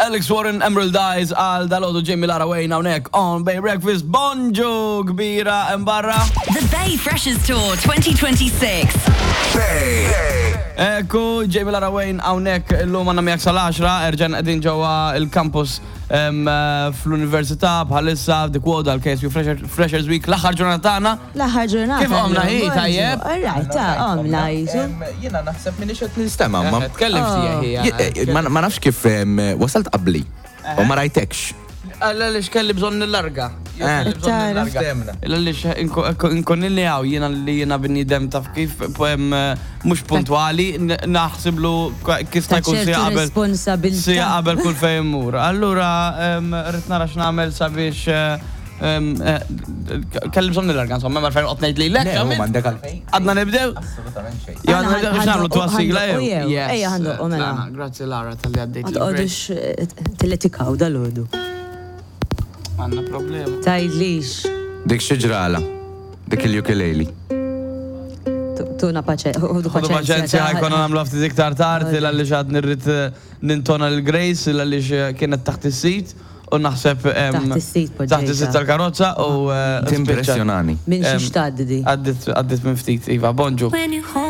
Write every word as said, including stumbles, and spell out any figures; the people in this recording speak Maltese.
Alex Warren, Emerald Eyes, għal dal-għodu Jamie Lara Wayne hawnhekk on Bay Breakfast. Bonġu kbira mbarra. The Bay Freshers Tour twenty twenty-six. Bay. Ekku, Jamie Lara Wayne hawnhekk illum għandna miegħek sal-għaxra, erġan qegħdin ġewwa il-campus fl-Università bħalissa dik woda l-K S U Freshers Week l-aħħar ġurnata tagħna. L-aħħar ġurnata. Kif għamla hi tajjeb? Alright, ta' għamla jisu. Jiena naħseb minni xed nistema' ma Tkellem fija ma ma nafx kif wasalt qabli u ma rajtekx. Għalla li xkelli bżon nil-larga. Illa li nkonnilli għaw jena li jena b'nidem taf kif mux puntuali naħsiblu kif ta' jkun sija qabel sija qabel kull fejn mur. Allura rrit nara x'nagħmel sabiex kelli bżon nil-larga insomma ma rfajn qotnejt li l-lek. Għadna nibdew? Għadna nibdew biex nagħmlu tuwa sigla jew? Ejja ħandu u mela. Grazzi Lara tal-li għaddejt. Għadqodux tilletikaw dal-għodu. Għanna problema. Tajdlix. Dik xieġrala, dik il-ukulele. Tuna paċenzja. Għodu paċenzja ħajkonna namlu għafti iktar tard, l-għalli xad nirrit nintona l-Grace, l-għalli kienet taħt il-sit, u naħseb taħt il-sit taħt il-sit tal-karozza u impressjonani. Min xiex taddi di. Għaddit minn ftit, Iva, bonġu.